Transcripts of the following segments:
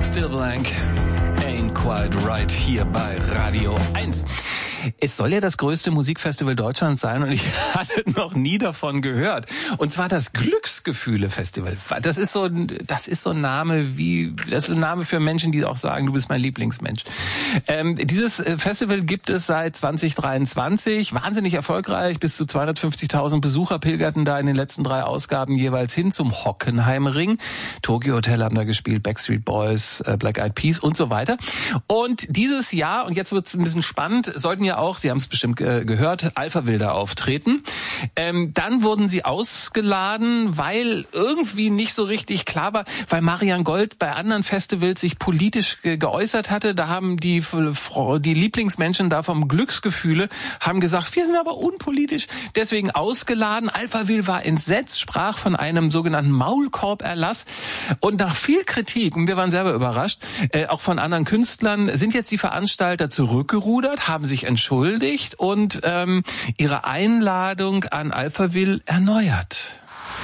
Still Blank, Ain't Quite Right hier bei Radio 1. Es soll ja das größte Musikfestival Deutschlands sein und ich hatte noch nie davon gehört. Und zwar das Glücksgefühle-Festival. Das ist so ein Name für Menschen, die auch sagen, du bist mein Lieblingsmensch. Dieses Festival gibt es seit 2023, wahnsinnig erfolgreich. Bis zu 250.000 Besucher pilgerten da in den letzten 3 Ausgaben jeweils hin zum Hockenheimring. Tokyo Hotel haben da gespielt, Backstreet Boys, Black Eyed Peas und so weiter. Und dieses Jahr, und jetzt wird es ein bisschen spannend, sollten ja auch, Sie haben es bestimmt gehört, Alphaville da auftreten. Dann wurden sie ausgeladen, weil irgendwie nicht so richtig klar war, weil Marian Gold bei anderen Festivals sich politisch geäußert hatte. Da haben die Lieblingsmenschen da vom Glücksgefühle haben gesagt, wir sind aber unpolitisch, deswegen ausgeladen. Alphaville war entsetzt, sprach von einem sogenannten Maulkorb-Erlass. Und nach viel Kritik, und wir waren selber überrascht, auch von anderen Künstlern, sind jetzt die Veranstalter zurückgerudert, haben sich entschuldigt und ihre Einladung an Alphaville erneuert.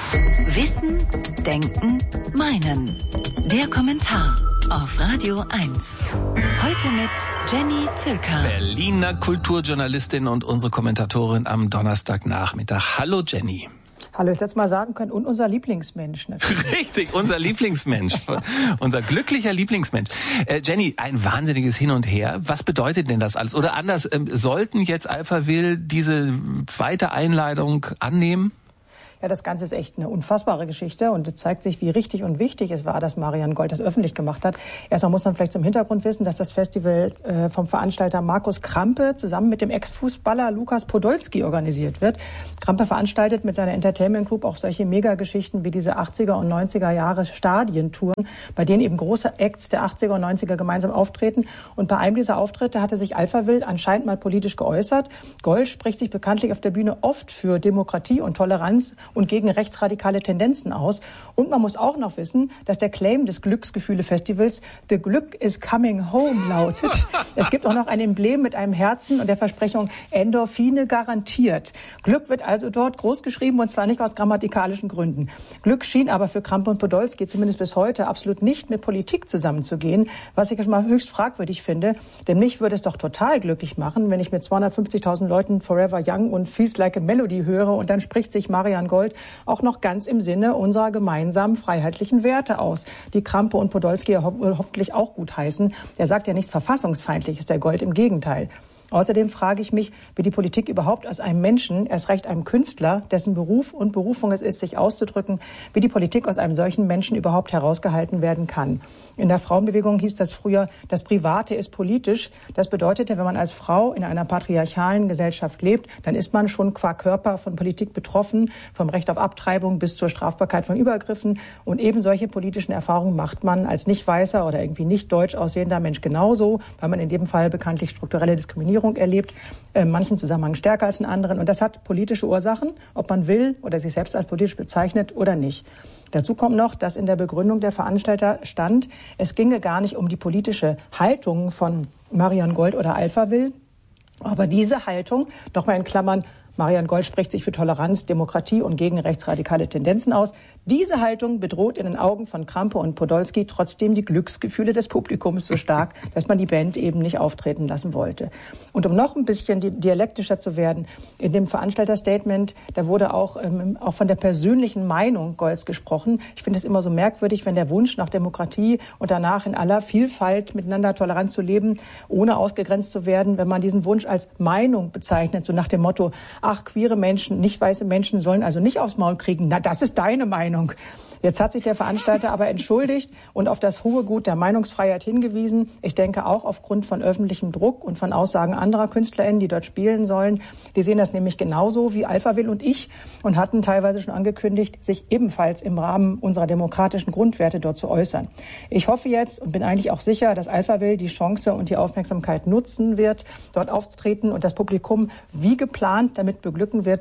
Wissen, Denken, Meinen. Der Kommentar auf Radio 1. Heute mit Jenny Zülker. Berliner Kulturjournalistin und unsere Kommentatorin am Donnerstagnachmittag. Hallo Jenny. Hallo, ich hätte mal sagen können, und unser Lieblingsmensch natürlich. Richtig, unser Lieblingsmensch, unser glücklicher Lieblingsmensch. Jenny, ein wahnsinniges Hin und Her. Was bedeutet denn das alles? Oder anders, sollten jetzt Alphaville diese zweite Einladung annehmen? Ja, das Ganze ist echt eine unfassbare Geschichte und es zeigt sich, wie richtig und wichtig es war, dass Marian Gold das öffentlich gemacht hat. Erstmal muss man vielleicht zum Hintergrund wissen, dass das Festival vom Veranstalter Markus Krampe zusammen mit dem Ex-Fußballer Lukas Podolski organisiert wird. Krampe veranstaltet mit seiner Entertainment Group auch solche Megageschichten wie diese 80er und 90er Jahre Stadientouren, bei denen eben große Acts der 80er und 90er gemeinsam auftreten. Und bei einem dieser Auftritte hatte sich Alphaville anscheinend mal politisch geäußert. Gold spricht sich bekanntlich auf der Bühne oft für Demokratie und Toleranz und gegen rechtsradikale Tendenzen aus. Und man muss auch noch wissen, dass der Claim des Glücksgefühle-Festivals The Glück is coming home lautet. Es gibt auch noch ein Emblem mit einem Herzen und der Versprechung Endorphine garantiert. Glück wird also dort groß geschrieben und zwar nicht aus grammatikalischen Gründen. Glück schien aber für Krampe und Podolski zumindest bis heute absolut nicht mit Politik zusammenzugehen, was ich schon mal höchst fragwürdig finde. Denn mich würde es doch total glücklich machen, wenn ich mit 250.000 Leuten Forever Young und Feels Like a Melody höre und dann spricht sich Marian Gold auch noch ganz im Sinne unserer gemeinsamen freiheitlichen Werte aus, die Krampe und Podolski hoffentlich auch gut heißen. Er sagt ja nichts Verfassungsfeindliches, der Gold, im Gegenteil. Außerdem frage ich mich, wie die Politik überhaupt aus einem Menschen, erst recht einem Künstler, dessen Beruf und Berufung es ist, sich auszudrücken, wie die Politik aus einem solchen Menschen überhaupt herausgehalten werden kann. In der Frauenbewegung hieß das früher, das Private ist politisch. Das bedeutete, wenn man als Frau in einer patriarchalen Gesellschaft lebt, dann ist man schon qua Körper von Politik betroffen, vom Recht auf Abtreibung bis zur Strafbarkeit von Übergriffen. Und eben solche politischen Erfahrungen macht man als nicht weißer oder irgendwie nicht deutsch aussehender Mensch genauso, weil man in dem Fall bekanntlich strukturelle Diskriminierung erlebt, in manchen Zusammenhängen stärker als in anderen. Und das hat politische Ursachen, ob man will oder sich selbst als politisch bezeichnet oder nicht. Dazu kommt noch, dass in der Begründung der Veranstalter stand, es ginge gar nicht um die politische Haltung von Marian Gold oder Alphaville, aber diese Haltung, nochmal in Klammern, Marian Gold spricht sich für Toleranz, Demokratie und gegen rechtsradikale Tendenzen aus. Diese Haltung bedroht in den Augen von Krampe und Podolski trotzdem die Glücksgefühle des Publikums so stark, dass man die Band eben nicht auftreten lassen wollte. Und um noch ein bisschen dialektischer zu werden, in dem Veranstalterstatement, da wurde auch von der persönlichen Meinung Golds gesprochen. Ich finde es immer so merkwürdig, wenn der Wunsch nach Demokratie und danach in aller Vielfalt miteinander tolerant zu leben, ohne ausgegrenzt zu werden, wenn man diesen Wunsch als Meinung bezeichnet, so nach dem Motto, ach, queere Menschen, nicht weiße Menschen sollen also nicht aufs Maul kriegen. Na, das ist deine Meinung. Jetzt hat sich der Veranstalter aber entschuldigt und auf das hohe Gut der Meinungsfreiheit hingewiesen. Ich denke auch aufgrund von öffentlichem Druck und von Aussagen anderer KünstlerInnen, die dort spielen sollen. Die sehen das nämlich genauso wie Alphaville und ich und hatten teilweise schon angekündigt, sich ebenfalls im Rahmen unserer demokratischen Grundwerte dort zu äußern. Ich hoffe jetzt und bin eigentlich auch sicher, dass Alphaville die Chance und die Aufmerksamkeit nutzen wird, dort aufzutreten und das Publikum wie geplant damit beglücken wird.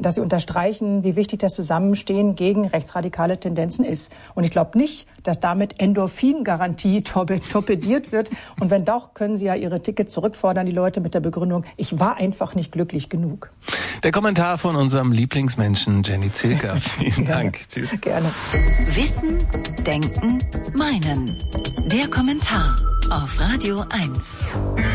dass sie unterstreichen, wie wichtig das Zusammenstehen gegen rechtsradikale Tendenzen ist. Und ich glaube nicht, dass damit Endorphin-Garantie torpediert wird. Und wenn doch, können sie ja ihre Tickets zurückfordern, die Leute mit der Begründung, ich war einfach nicht glücklich genug. Der Kommentar von unserem Lieblingsmenschen Jenny Zilker. Vielen Dank. Tschüss. Gerne. Wissen, Denken, Meinen. Der Kommentar auf Radio 1.